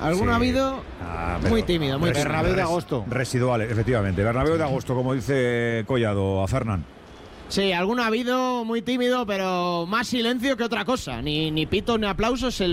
Alguno ha habido muy tímido, muy tímido. Bernabéu de agosto. Residuales, efectivamente. Bernabéu de agosto, como dice Collado a Fernán. Sí, alguno ha habido muy tímido, pero más silencio que otra cosa. Ni pitos ni aplausos.